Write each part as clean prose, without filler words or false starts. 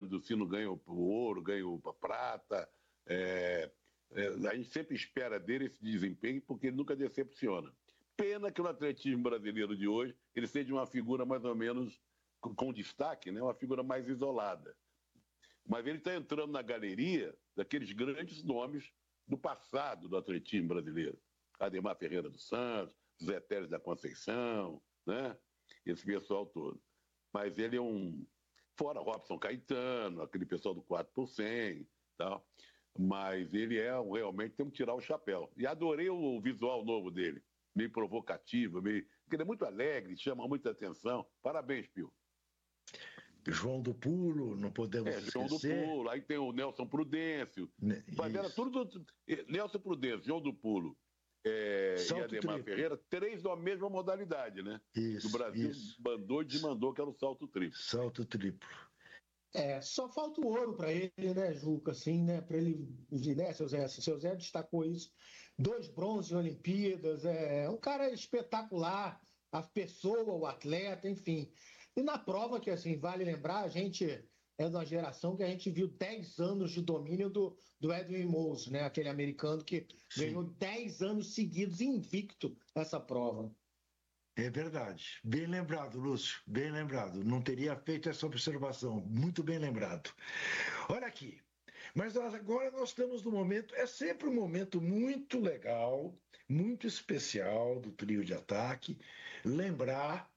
do sino ganha o ouro, ganha a prata. A gente sempre espera dele esse desempenho porque ele nunca decepciona. Pena que no atletismo brasileiro de hoje ele seja uma figura mais ou menos com destaque, né? Uma figura mais isolada. Mas ele está entrando na galeria daqueles grandes nomes do passado do atletismo brasileiro. Ademar Ferreira dos Santos, Zé Teres da Conceição, né? Esse pessoal todo. Mas ele é fora Robson Caetano, aquele pessoal do 4x100 e tal. Mas ele realmente tem que tirar o chapéu. E adorei o visual novo dele. Meio provocativo, porque ele é muito alegre, chama muita atenção. Parabéns, Pio. João do Pulo, não podemos esquecer. João do Pulo, aí tem o Nelson Prudêncio. Nelson Prudêncio, João do Pulo e Ademar Ferreira, 3 da mesma modalidade, né? Isso, do Brasil mandou e desmandou, que era o salto triplo. Salto triplo. Só falta o ouro para ele, né, Juca, assim, né, para ele, né, seu Zé destacou isso, 2 bronzes em Olimpíadas, um cara espetacular, a pessoa, o atleta, enfim. E na prova que, assim, vale lembrar, a gente é de uma geração que a gente viu 10 anos de domínio do Edwin Mose, né, aquele americano que ganhou 10 anos seguidos invicto essa prova. É verdade. Bem lembrado, Lúcio. Bem lembrado. Não teria feito essa observação. Muito bem lembrado. Olha aqui. Mas agora nós estamos no momento... É sempre um momento muito legal, muito especial do trio de ataque. Lembrar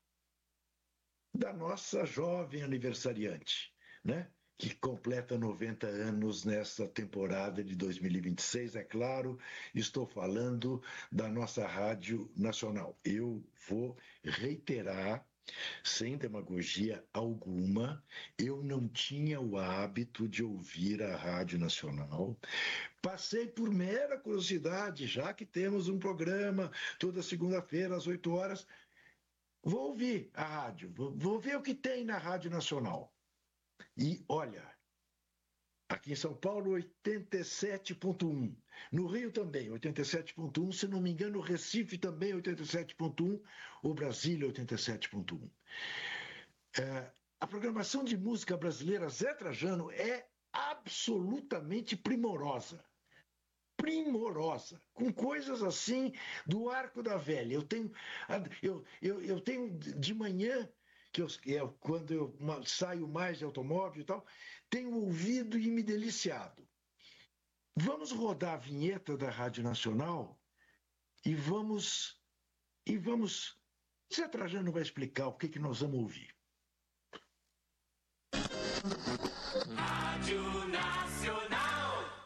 da nossa jovem aniversariante, né? Que completa 90 anos nesta temporada de 2026. É claro, estou falando da nossa Rádio Nacional. Eu vou reiterar, sem demagogia alguma, eu não tinha o hábito de ouvir a Rádio Nacional. Passei por mera curiosidade, já que temos um programa toda segunda-feira às 8 horas. Vou ouvir a rádio, vou ver o que tem na Rádio Nacional. E olha, aqui em São Paulo 87.1, no Rio também 87.1, se não me engano Recife também 87.1, ou Brasília 87.1. A programação de música brasileira Zé Trajano é absolutamente primorosa, com coisas assim do Arco da Velha. Eu tenho de manhã, quando eu saio mais de automóvel e tal, tenho ouvido e me deliciado. Vamos rodar a vinheta da Rádio Nacional e vamos... Zé Trajano vai explicar o que nós vamos ouvir. Rádio Nacional.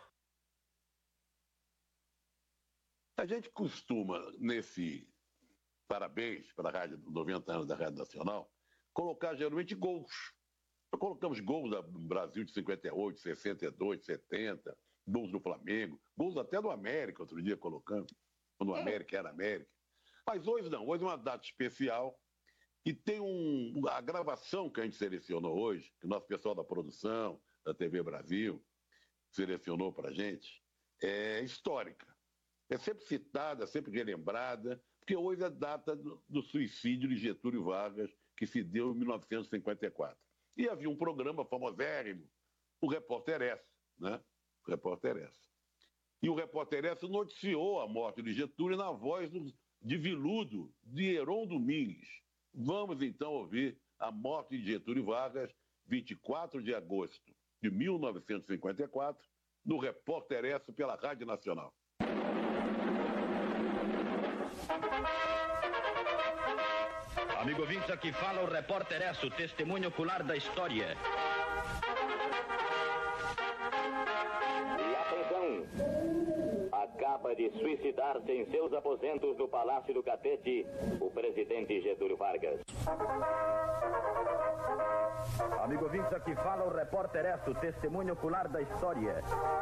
A gente costuma, nesse parabéns para a Rádio 90 anos da Rádio Nacional, colocar geralmente gols. Nós colocamos gols do Brasil de 58, 62, 70, gols do Flamengo, gols até do América, outro dia colocamos, quando o América era América. Mas hoje não, hoje é uma data especial e tem a gravação que a gente selecionou hoje, que o nosso pessoal da produção, da TV Brasil, selecionou para a gente, é histórica. É sempre citada, sempre relembrada, porque hoje é a data do suicídio de Getúlio Vargas, que se deu em 1954. E havia um programa famosérrimo, o Repórter S, né? O Repórter S. E o Repórter S noticiou a morte de Getúlio na voz de Viludo, de Heron Domingues. Vamos então ouvir a morte de Getúlio Vargas, 24 de agosto de 1954, no Repórter S pela Rádio Nacional. Amigo ouvinte, aqui fala o Repórter S, o testemunho ocular da história. E atenção! Acaba de suicidar-se em seus aposentos no Palácio do Catete o presidente Getúlio Vargas. Amigo ouvinte, aqui fala o Repórter S, o testemunho ocular da história.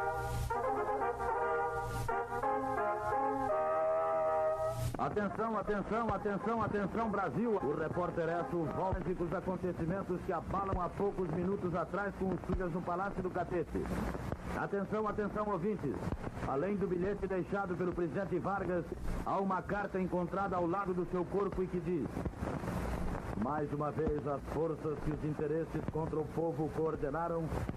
Atenção, atenção, atenção, atenção, Brasil! O Repórter S volta com os acontecimentos que abalam há poucos minutos atrás com os filhos no Palácio do Catete. Atenção, atenção, ouvintes! Além do bilhete deixado pelo presidente Vargas, há uma carta encontrada ao lado do seu corpo e que diz: mais uma vez, as forças que os interesses contra o povo coordenaram